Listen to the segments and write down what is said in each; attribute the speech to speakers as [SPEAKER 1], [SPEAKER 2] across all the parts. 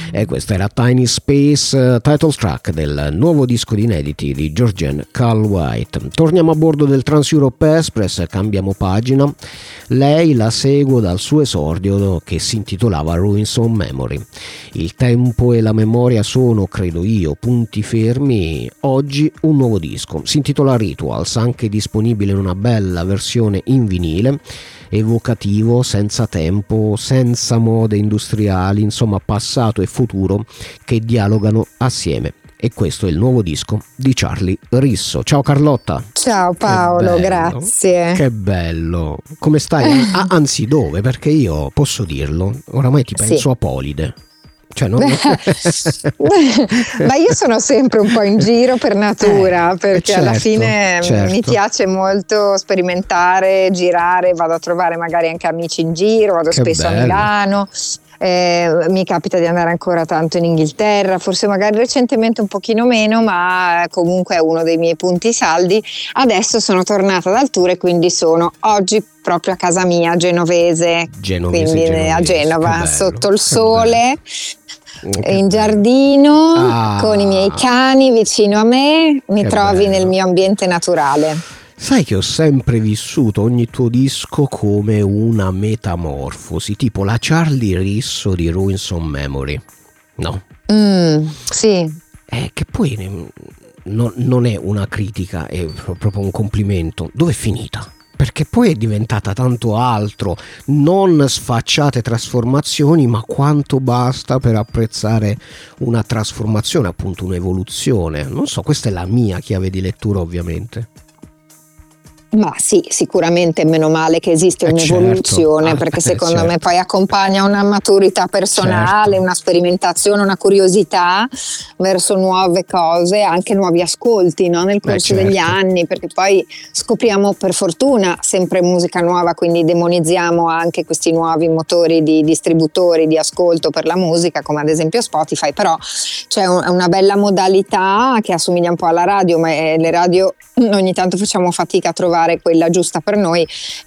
[SPEAKER 1] E questo era Tiny Space, title track del nuovo disco di inediti di Georgianne Carl White. Torniamo a bordo del Trans-Europe Express, cambiamo pagina. Lei la seguo dal suo esordio che si intitolava Ruins on Memory. Il tempo e la memoria sono, credo io, punti fermi. Oggi un nuovo disco, si intitola Rituals, anche disponibile in una bella versione in vinile, evocativo, senza tempo, senza mode industriali, insomma passato e futuro che dialogano assieme. E questo è il nuovo disco di Charlie Risso. Ciao Carlotta.
[SPEAKER 2] Ciao Paolo, grazie.
[SPEAKER 1] Che bello. Come stai? Anzi, dove? Perché io posso dirlo, oramai ti penso a Polide. Cioè, non...
[SPEAKER 2] Ma io sono sempre un po' in giro per natura, perché alla fine mi piace molto sperimentare, girare, vado a trovare magari anche amici in giro, vado spesso a Milano. Mi capita di andare ancora tanto in Inghilterra, forse magari recentemente un pochino meno, ma comunque è uno dei miei punti saldi. Adesso sono tornata dal tour e quindi sono oggi proprio a casa mia, genovese. Quindi a Genova, sotto il sole, in giardino, con i miei cani vicino a me, mi trovi nel mio ambiente naturale.
[SPEAKER 1] Sai che ho sempre vissuto ogni tuo disco come una metamorfosi, tipo la Charlie Risso di Ruins on Memory, no?
[SPEAKER 2] Sì.
[SPEAKER 1] Che poi non è una critica, è proprio un complimento. Dove è finita? Perché poi è diventata tanto altro, non sfacciate trasformazioni, ma quanto basta per apprezzare una trasformazione, appunto un'evoluzione. Non so, questa è la mia chiave di lettura, ovviamente.
[SPEAKER 2] Ma sì, sicuramente meno male che esiste un'evoluzione, perché secondo me poi accompagna una maturità personale, una sperimentazione, una curiosità verso nuove cose, anche nuovi ascolti, no? Nel corso degli anni, perché poi scopriamo per fortuna sempre musica nuova, quindi demonizziamo anche questi nuovi motori di distributori di ascolto per la musica, come ad esempio Spotify, però c'è una bella modalità che assomiglia un po' alla radio, ma le radio ogni tanto facciamo fatica a trovare quella giusta per noi,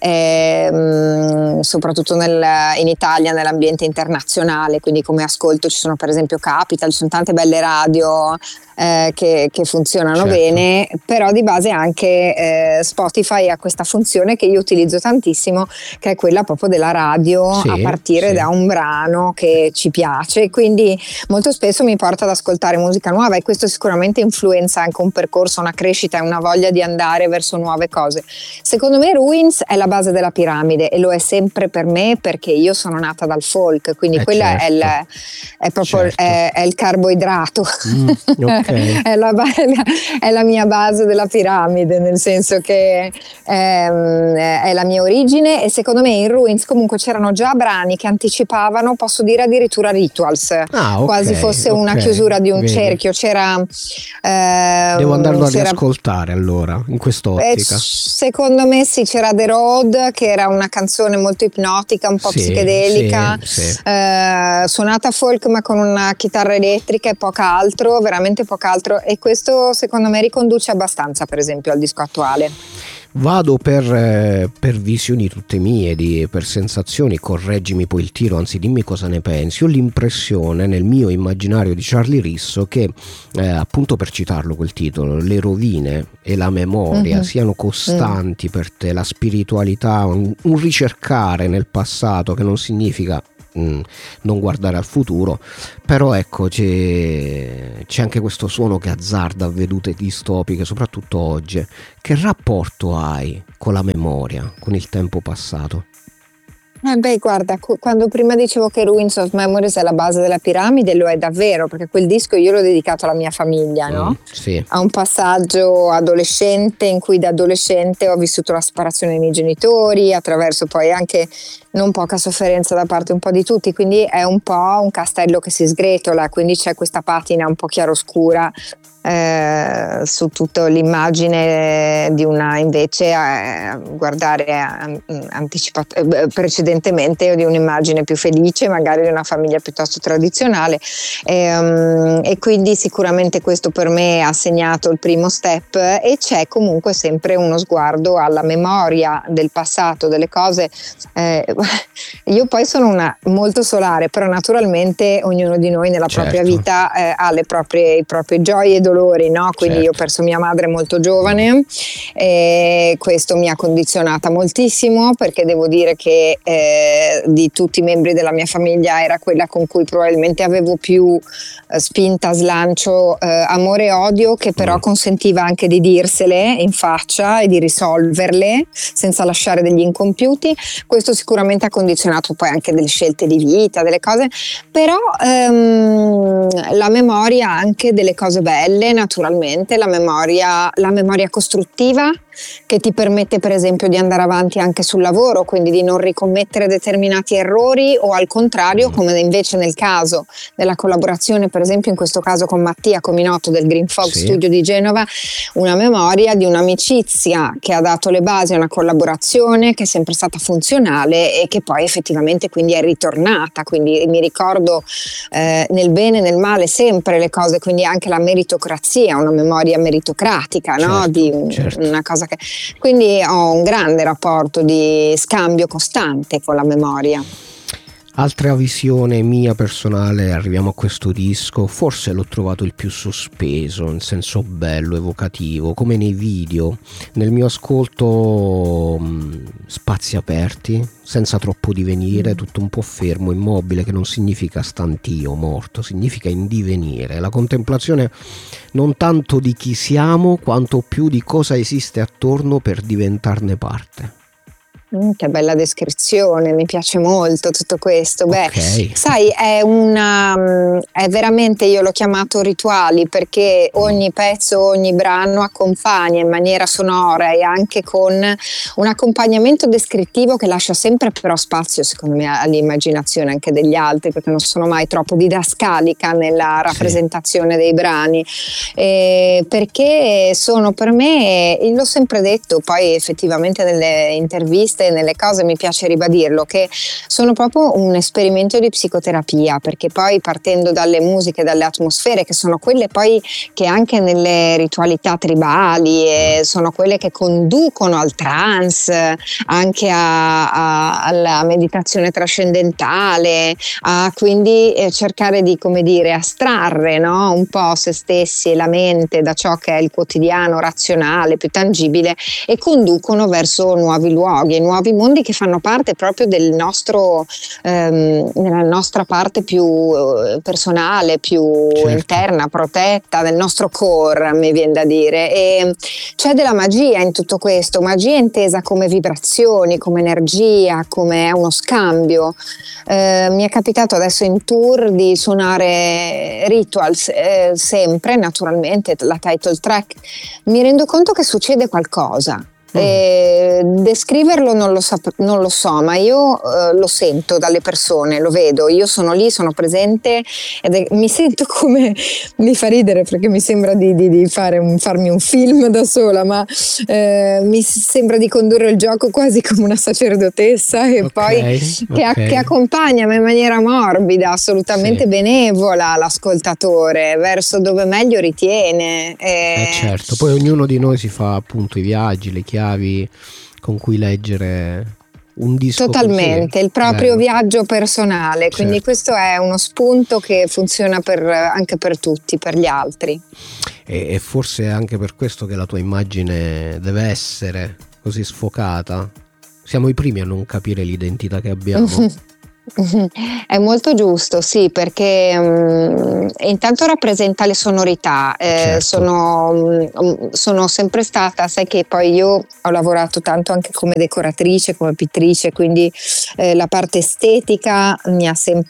[SPEAKER 2] soprattutto in Italia, nell'ambiente internazionale, quindi come ascolto ci sono per esempio Capital, ci sono tante belle radio che funzionano bene, però di base anche Spotify ha questa funzione che io utilizzo tantissimo, che è quella proprio della radio a partire da un brano che ci piace, quindi molto spesso mi porta ad ascoltare musica nuova, e questo sicuramente influenza anche un percorso, una crescita e una voglia di andare verso nuove cose. Secondo me Ruins è la base della piramide, e lo è sempre per me, perché io sono nata dal folk, quindi quella è proprio è il carboidrato. È la mia base della piramide, nel senso che è la mia origine, e secondo me in Ruins comunque c'erano già brani che anticipavano, posso dire addirittura Rituals, quasi fosse una chiusura di un cerchio.
[SPEAKER 1] Devo andarlo a riascoltare allora in quest'ottica.
[SPEAKER 2] Secondo me sì, c'era The Road, che era una canzone molto ipnotica, un po' psichedelica, suonata folk ma con una chitarra elettrica e poca altro, veramente poca altro, e questo secondo me riconduce abbastanza per esempio al disco attuale.
[SPEAKER 1] Vado per visioni tutte mie, per sensazioni, correggimi poi il tiro, anzi dimmi cosa ne pensi. Ho l'impressione nel mio immaginario di Charlie Risso che, appunto per citarlo quel titolo, le rovine e la memoria siano costanti per te, la spiritualità, un ricercare nel passato, che non significa non guardare al futuro, però ecco c'è anche questo suono che azzarda vedute distopiche, soprattutto oggi. Che rapporto hai con la memoria, con il tempo passato?
[SPEAKER 2] Guarda, quando prima dicevo che Ruins of Memories è la base della piramide, lo è davvero, perché quel disco io l'ho dedicato alla mia famiglia, no? A un passaggio adolescente in cui da adolescente ho vissuto la separazione dei miei genitori, attraverso poi anche non poca sofferenza da parte un po' di tutti, quindi è un po' un castello che si sgretola, quindi c'è questa patina un po' chiaroscura su tutta l'immagine di una, invece guardare precedentemente di un'immagine più felice, magari di una famiglia piuttosto tradizionale, e quindi sicuramente questo per me ha segnato il primo step, e c'è comunque sempre uno sguardo alla memoria del passato, delle cose. io poi sono una molto solare, però naturalmente ognuno di noi nella propria vita ha i propri gioie e dolori, no? Quindi io ho perso mia madre molto giovane e questo mi ha condizionata moltissimo, perché devo dire che di tutti i membri della mia famiglia era quella con cui probabilmente avevo più spinta, slancio, amore e odio, che però consentiva anche di dirsele in faccia e di risolverle senza lasciare degli incompiuti. Questo sicuramente ha condizionato poi anche delle scelte di vita, delle cose, però la memoria anche delle cose belle, naturalmente, la memoria costruttiva, che ti permette per esempio di andare avanti anche sul lavoro, quindi di non ricommettere determinati errori, o al contrario, come invece nel caso della collaborazione, per esempio in questo caso con Mattia Cominotto del Green Fog Studio di Genova, una memoria di un'amicizia che ha dato le basi a una collaborazione che è sempre stata funzionale e che poi effettivamente quindi è ritornata. Quindi mi ricordo nel bene e nel male sempre le cose, quindi anche la meritocrazia, una memoria meritocratica, no? Di una cosa che... Quindi ho un grande rapporto di scambio costante con la memoria.
[SPEAKER 1] Altra visione mia personale, arriviamo a questo disco, forse l'ho trovato il più sospeso, in senso bello, evocativo, come nei video. Nel mio ascolto spazi aperti, senza troppo divenire, tutto un po' fermo, immobile, che non significa stantio, morto, significa in divenire. La contemplazione non tanto di chi siamo, quanto più di cosa esiste attorno per diventarne parte.
[SPEAKER 2] Che bella descrizione, mi piace molto tutto questo. Sai, è veramente, io l'ho chiamato rituali, perché ogni pezzo, ogni brano accompagna in maniera sonora e anche con un accompagnamento descrittivo che lascia sempre però spazio, secondo me, all'immaginazione anche degli altri, perché non sono mai troppo didascalica nella rappresentazione dei brani, perché sono per me, l'ho sempre detto, poi effettivamente nelle interviste, nelle cose mi piace ribadirlo, che sono proprio un esperimento di psicoterapia, perché poi partendo dalle musiche, dalle atmosfere, che sono quelle poi che anche nelle ritualità tribali sono quelle che conducono al trance, anche alla meditazione trascendentale, a quindi cercare di, come dire, astrarre, no? Un po' se stessi e la mente da ciò che è il quotidiano razionale, più tangibile, e conducono verso nuovi luoghi, nuovi mondi che fanno parte proprio del nostro, nella nostra parte più personale, più interna, protetta, del nostro core, mi viene da dire. E c'è della magia in tutto questo, magia intesa come vibrazioni, come energia, come uno scambio. Mi è capitato adesso in tour di suonare Rituals, sempre naturalmente la title track. Mi rendo conto che succede qualcosa. Descriverlo non lo so, ma io lo sento dalle persone, lo vedo, io sono lì, sono presente mi sento come, mi fa ridere perché mi sembra di farmi un film da sola, ma mi sembra di condurre il gioco quasi come una sacerdotessa e poi che accompagna in maniera morbida, assolutamente benevola l'ascoltatore verso dove meglio ritiene.
[SPEAKER 1] Certo, poi ognuno di noi si fa appunto i viaggi, le chiavi con cui leggere un disco.
[SPEAKER 2] Totalmente, il proprio viaggio personale, quindi questo è uno spunto che funziona anche per tutti, per gli altri.
[SPEAKER 1] E forse è anche per questo che la tua immagine deve essere così sfocata. Siamo i primi a non capire l'identità che abbiamo.
[SPEAKER 2] È molto giusto, sì, perché intanto rappresenta le sonorità, sono sempre stata, sai che poi io ho lavorato tanto anche come decoratrice, come pittrice, quindi la parte estetica mi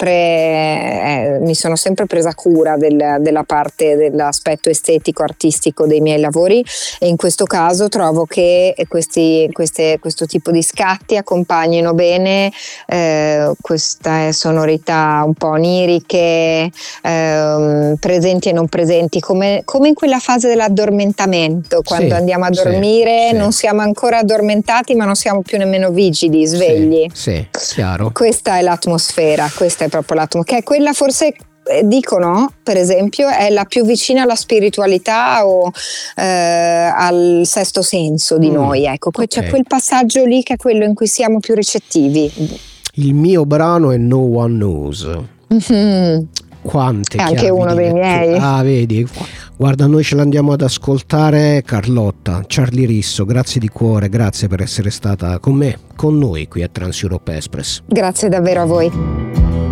[SPEAKER 2] sono sempre presa cura della parte, dell'aspetto estetico artistico dei miei lavori, e in questo caso trovo che questo tipo di scatti accompagnino bene queste sonorità un po' oniriche, presenti e non presenti, come in quella fase dell'addormentamento, quando andiamo a dormire, non siamo ancora addormentati ma non siamo più nemmeno vigili, svegli.
[SPEAKER 1] Chiaro.
[SPEAKER 2] Questa è l'atmosfera, questa è proprio l'atmosfera, che è quella forse, dicono per esempio, è la più vicina alla spiritualità o al sesto senso di noi, ecco. C'è quel passaggio lì che è quello in cui siamo più ricettivi.
[SPEAKER 1] Il mio brano è No One Knows. Quante
[SPEAKER 2] è anche uno dei miei.
[SPEAKER 1] Ah, vedi, guarda, noi ce l'andiamo ad ascoltare. Carlotta, Charlie Risso, grazie di cuore, grazie per essere stata con noi qui a Trans Europe Express.
[SPEAKER 2] Grazie davvero a voi.